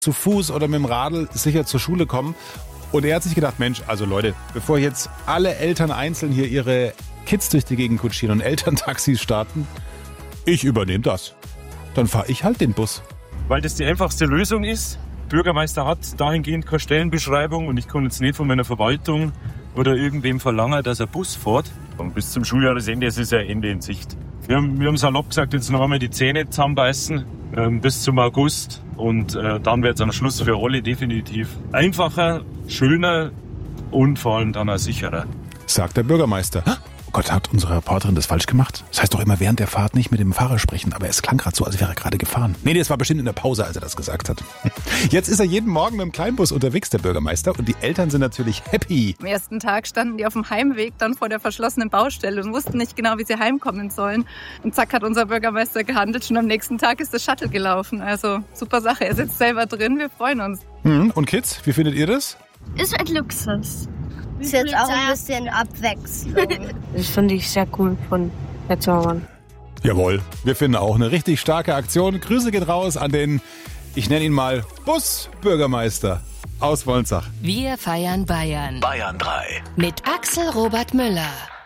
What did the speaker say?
zu Fuß oder mit dem Radl sicher zur Schule kommen. Und er hat sich gedacht, Mensch, also Leute, bevor jetzt alle Eltern einzeln hier ihre Kids durch die Gegend kutschieren und Elterntaxis starten, ich übernehme das. Dann fahre ich halt den Bus. Weil das die einfachste Lösung ist. Der Bürgermeister hat dahingehend keine Stellenbeschreibung und ich kann jetzt nicht von meiner Verwaltung oder irgendwem verlangen, dass er Bus fährt. Und bis zum Schuljahresende ist es ja Ende in Sicht. Wir haben salopp gesagt, jetzt noch einmal die Zähne zusammenbeißen bis zum August. Und dann wird es am Schluss für alle definitiv einfacher, schöner und vor allem dann auch sicherer. Sagt der Bürgermeister. Oh Gott, hat unsere Reporterin das falsch gemacht? Das heißt doch immer während der Fahrt nicht mit dem Fahrer sprechen, aber es klang gerade so, als wäre er gerade gefahren. Nee, das war bestimmt in der Pause, als er das gesagt hat. Jetzt ist er jeden Morgen mit dem Kleinbus unterwegs, der Bürgermeister, und die Eltern sind natürlich happy. Am ersten Tag standen die auf dem Heimweg dann vor der verschlossenen Baustelle und wussten nicht genau, wie sie heimkommen sollen. Und zack hat unser Bürgermeister gehandelt, schon am nächsten Tag ist das Shuttle gelaufen. Also super Sache, er sitzt selber drin, wir freuen uns. Und Kids, wie findet ihr das? Ist ein Luxus. Ist jetzt auch ein bisschen Abwechslung. Das finde ich sehr cool von Herr Zaumann. Jawohl, wir finden auch eine richtig starke Aktion. Grüße geht raus an den, ich nenne ihn mal Bus-Bürgermeister aus Wolnzach. Wir feiern Bayern. Bayern 3. Mit Axel Robert Müller.